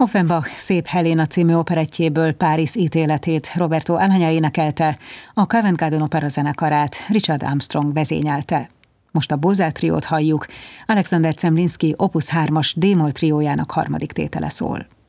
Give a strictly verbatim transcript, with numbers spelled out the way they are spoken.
Offenbach Szép Helena című operettjéből Párizs ítéletét Roberto Alagna énekelte, a Covent Garden Opera zenekarát Richard Armstrong vezényelte. Most a Bozár triót halljuk, Alexander Zemlinsky Opus hármas D-moll triójának harmadik tétele szól.